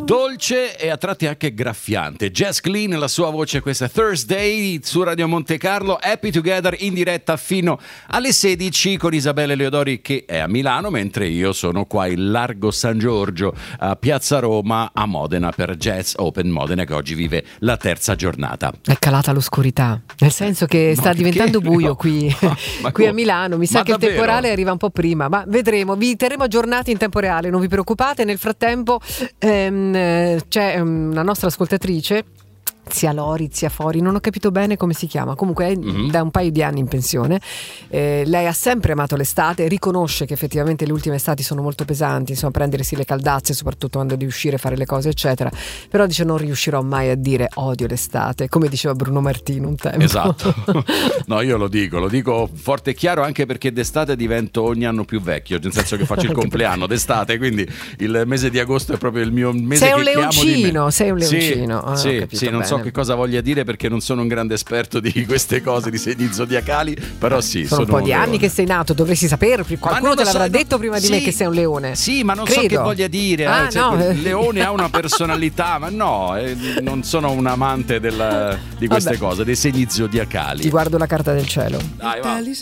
Dolce e a tratti anche graffiante. Jess Glynn, la sua voce, questa è Thursday su Radio Monte Carlo. Happy Together in diretta fino alle 16 con Isabella Leodori che è a Milano, mentre io sono qua in Largo San Giorgio a Piazza Roma a Modena per Jazz Open Modena, che oggi vive la terza giornata. È calata l'oscurità, nel senso che sta diventando buio qui a Milano. Mi sa che davvero? Il temporale arriva un po' prima, ma vedremo, vi terremo aggiornati in tempo reale, non vi preoccupate. Nel frattempo c'è una nostra ascoltatrice, zia Lori, zia Fori, non ho capito bene come si chiama, comunque è da un paio di anni in pensione. Lei ha sempre amato l'estate, riconosce che effettivamente le ultime estati sono molto pesanti, insomma, prendersi le caldazze, soprattutto quando devi uscire a fare le cose eccetera, però dice non riuscirò mai a dire odio l'estate, come diceva Bruno Martino un tempo. Esatto. No, io lo dico forte e chiaro, anche perché d'estate divento ogni anno più vecchio, nel senso che faccio il compleanno d'estate, quindi il mese di agosto è proprio il mio mese sei che amo di me. Sei un leoncino. Sì, non so che cosa voglia dire, perché non sono un grande esperto di queste cose, di segni zodiacali, però sì, sono un po' di anni che sei nato, dovresti sapere, qualcuno te l'avrà detto prima di me che sei un leone. Sì, ma non so che voglia dire. Il leone ha una personalità, ma no, non sono un amante di queste cose, dei segni zodiacali. Ti guardo la carta del cielo. Dai, va.